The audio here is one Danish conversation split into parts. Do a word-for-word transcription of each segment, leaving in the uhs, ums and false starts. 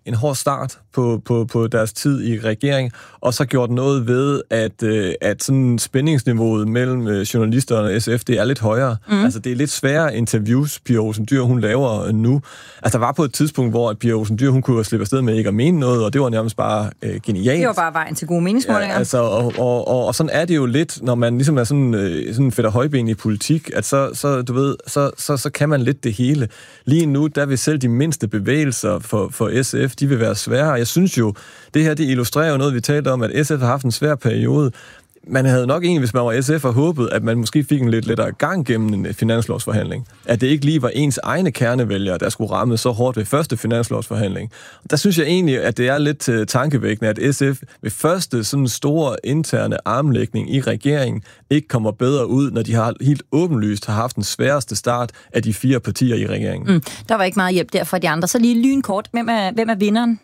en hård start på, på, på deres tid i regering, og så gjort noget ved, at, at sådan spændingsniveauet mellem journalisterne og S F, det er lidt højere. Mm. Altså, det er lidt sværere interviews, Pia Olsen Dyhr, hun laver nu. Altså, der var på et tidspunkt, hvor Pia Olsen Dyhr, hun kunne slippe afsted med ikke at mene noget, og det var nærmest bare øh, genialt. Det var bare vejen til gode meningsmålinger. Ja, altså, og, og, og, og sådan er det jo lidt, når man ligesom er sådan, øh, sådan fedt og højben i politik, at så, så, du ved, så, så, så kan man lidt det hele. Lige nu, der vil selv de mindste bevægelser for, for S F, de vil være svære. Jeg synes jo, det her, det illustrerer jo noget, vi talte om, at S F har haft en svær periode. Man havde nok egentlig, hvis man var S F, og håbet, at man måske fik en lidt lettere gang gennem en finanslovsforhandling. At det ikke lige var ens egne kernevælgere, der skulle ramme så hårdt ved første finanslovsforhandling. Der synes jeg egentlig, at det er lidt uh, tankevækkende, at S F ved første sådan store interne armlægning i regeringen ikke kommer bedre ud, når de har helt åbenlyst har haft den sværeste start af de fire partier i regeringen. Mm, der var ikke meget hjælp der for de andre. Så lige lynkort. Hvem er, hvem er vinderen?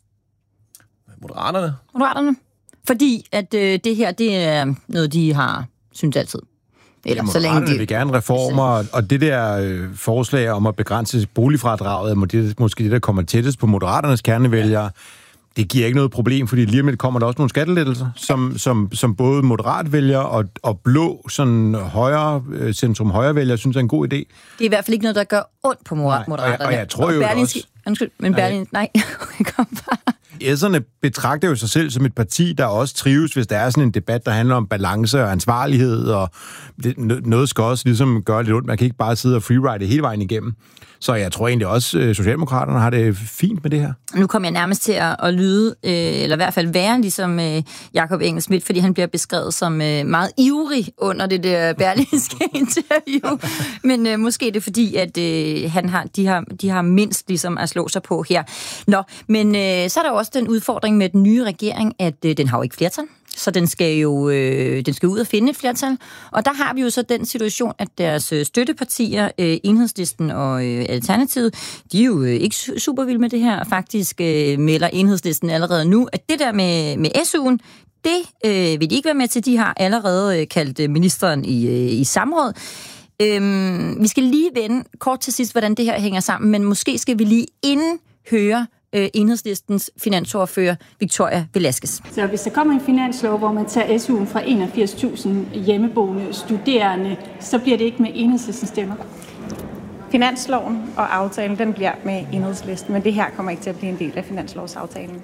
Moderaterne. Moderaterne. Fordi at øh, det her, det er noget, de har synes altid. Eller ja, så længe de vil gerne reformer, og det der øh, forslag om at begrænse boligfradraget, er det, måske det, der kommer tættest på Moderaternes kernevælgere. Ja. Det giver ikke noget problem, fordi lige med kommer der også nogle skattelettelser, som, som, som både moderatvælgere og, og blå, sådan højre, centrum højrevælgere, synes er en god idé. Det er i hvert fald ikke noget, der gør ondt på Moderaterne. Og jeg, og jeg tror jo Berlingske, også... Undskyld, men Berlin... Nej, kom bare. S'erne betragter jo sig selv som et parti, der også trives, hvis der er sådan en debat, der handler om balance og ansvarlighed, og det, noget skal også ligesom gøre lidt ondt. Man kan ikke bare sidde og freeride hele vejen igennem. Så jeg tror egentlig også, at Socialdemokraterne har det fint med det her. Nu kommer jeg nærmest til at, at lyde, øh, eller i hvert fald være ligesom øh, Jakob Engel-Schmidt, fordi han bliver beskrevet som øh, meget ivrig under det der Berlingske interview. Men øh, måske er det fordi, at øh, han har, de, har, de har mindst ligesom at slå sig på her. Nå, men øh, så er der også den udfordring med den nye regering, at øh, den har jo ikke flertal. Så den skal jo øh, den skal ud og finde et flertal. Og der har vi jo så den situation, at deres øh, støttepartier, øh, Enhedslisten og øh, Alternativet, de er jo øh, ikke super vilde med det her. Faktisk øh, melder Enhedslisten allerede nu, at det der med, med S U'en, det øh, vil de ikke være med til. De har allerede øh, kaldt øh, ministeren i, øh, i samråd. Øhm, vi skal lige vende kort til sidst, hvordan det her hænger sammen, men måske skal vi lige inden høre Enhedslistens finansordfører Victoria Velasquez. Så hvis der kommer en finanslov, hvor man tager S U'en fra enogfirs tusind hjemmeboende studerende, så bliver det ikke med Enhedslistens stemmer? Finansloven og aftalen, den bliver med Enhedslisten, men det her kommer ikke til at blive en del af finanslovsaftalen.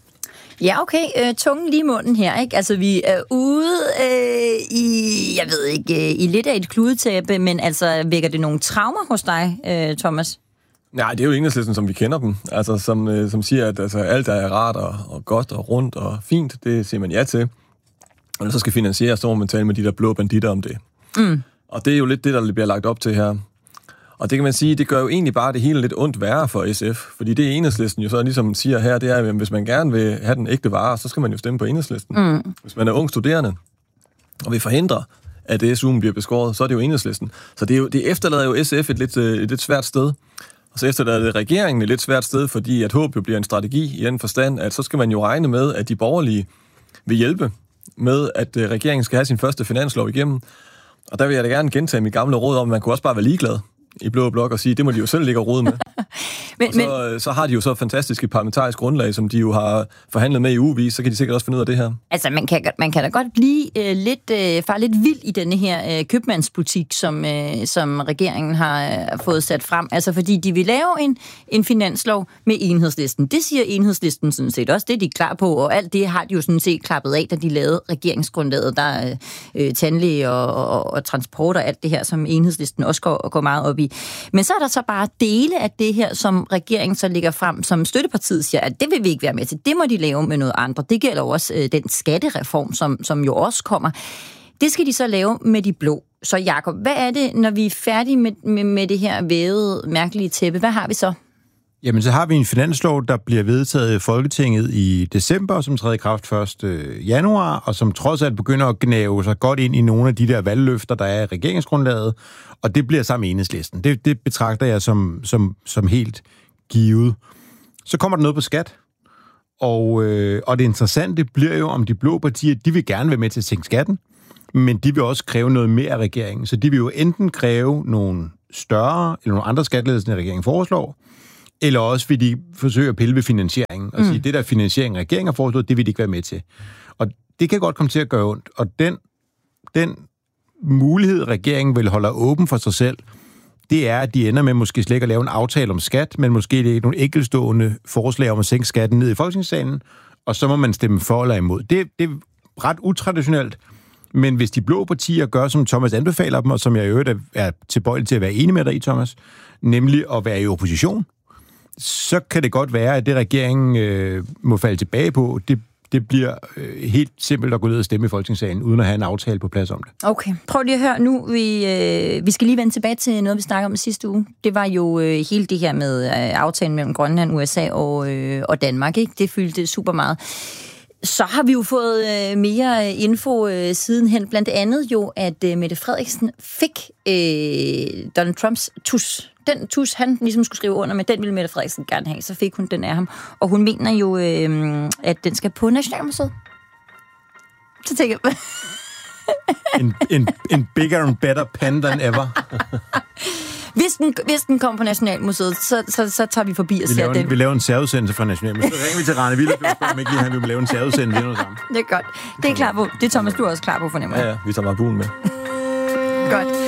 Ja, okay. Øh, tungen lige i munden her, ikke? Altså, vi er ude øh, i, jeg ved ikke, øh, i lidt af et kludetæppe, men altså, vækker det nogle traumer hos dig, øh, Thomas? Nej, det er jo Enhedslisten, som vi kender dem. Altså, som, øh, som siger, at altså, alt er rart og, og godt og rundt og fint, det siger man ja til. Og når det så skal finansieres, så må man tale med de der blå banditter om det. Mm. Og det er jo lidt det, der bliver lagt op til her. Og det kan man sige, det gør jo egentlig bare det hele lidt ondt værre for S F. Fordi det Enhedslisten jo så ligesom siger her, det er, at hvis man gerne vil have den ægte vare, så skal man jo stemme på Enhedslisten. Mm. Hvis man er ung studerende og vil forhindre, at S U'en bliver beskåret, så er det jo Enhedslisten. Så det, er jo, det efterlader jo S F et lidt, et lidt svært sted. Og så efterlader det regeringen et lidt svært sted, fordi at håb jo bliver en strategi i den forstand, at så skal man jo regne med, at de borgerlige vil hjælpe med, at regeringen skal have sin første finanslov igennem. Og der vil jeg da gerne gentage mit gamle råd om, at man kunne også bare være ligeglad i Blå Blok og sige, det må de jo selv ligge og rode med. men, og så, men, så har de jo så fantastiske parlamentarisk grundlag, som de jo har forhandlet med i ugevis, så kan de sikkert også finde ud af det her. Altså, man kan, man kan da godt blive øh, lidt, øh, far lidt vild i denne her øh, købmandspolitik, som, øh, som regeringen har øh, fået sat frem. Altså, fordi de vil lave en, en finanslov med Enhedslisten. Det siger Enhedslisten sådan set også, det er de klar på, og alt det har de jo sådan set klappet af, da de lavede regeringsgrundlaget. Der er øh, tandlæge og, og, og transport og alt det her, som Enhedslisten også går, går meget op i. Men så er der så bare dele af det her, som regeringen så lægger frem, som støttepartiet siger, at det vil vi ikke være med til. Det må de lave med noget andre. Det gælder jo også øh, den skattereform, som, som jo også kommer. Det skal de så lave med de blå. Så Jakob, hvad er det, når vi er færdige med, med, med det her vævede, mærkelige tæppe? Hvad har vi så? Jamen, så har vi en finanslov, der bliver vedtaget i Folketinget i december, som træder i kraft første januar, og som trods alt begynder at gnave sig godt ind i nogle af de der valgløfter, der er i regeringsgrundlaget, og det bliver sammen med Enhedslisten. Det, det betragter jeg som, som, som helt givet. Så kommer der noget på skat, og, øh, og det interessante bliver jo, om de blå partier, de vil gerne være med til at sænke skatten, men de vil også kræve noget mere af regeringen. Så de vil jo enten kræve nogle større eller nogle andre skattelettelser, end regeringen foreslår, eller også vil de forsøge at pille ved finansieringen, og mm. sige, det der finansiering, regeringen har foreslået, det vil de ikke være med til. Og det kan godt komme til at gøre ondt, og den, den mulighed, regeringen vil holde åben for sig selv, det er, at de ender med måske slet ikke at lave en aftale om skat, men måske det er nogle enkeltstående forslag om at sænke skatten ned i Folketingssalen, og så må man stemme for eller imod. Det, det er ret utraditionelt, men hvis de blå partier gør, som Thomas anbefaler dem, og som jeg i øvrigt er tilbøjelig til at være enig med dig i, Thomas, nemlig at være i opposition, så kan det godt være, at det regeringen øh, må falde tilbage på, det Det bliver øh, helt simpelt at gå ned og stemme i Folketingssalen, uden at have en aftale på plads om det. Okay. Prøv lige at høre nu. Vi, øh, vi skal lige vende tilbage til noget, vi snakkede om sidste uge. Det var jo øh, hele det her med øh, aftalen mellem Grønland, U S A og, øh, og Danmark. Ikke? Det fyldte super meget. Så har vi jo fået øh, mere info øh, sidenhen. Blandt andet jo, at øh, Mette Frederiksen fik øh, Donald Trumps tus. Den tus, han ligesom skulle skrive under, men den ville Mette Frederiksen gerne have, så fik hun den af ham. Og hun mener jo, øh, at den skal på Nationalmuseet. Så tænker jeg... en, en, en bigger and better pen than ever. Hvis den, hvis den kommer på Nationalmuseet, så, så, så tager vi forbi og ser den. Vi laver en særudsendelse fra Nationalmuseet. Så ringer vi til Rane Willerslev og spørger, om ikke lige han vil lave en særudsendelse endnu sammen. Det er godt. Det er klar på. Det er Thomas, du er også klar på, fornemmer jeg. Ja, ja. Vi tager Marbulen med. Godt.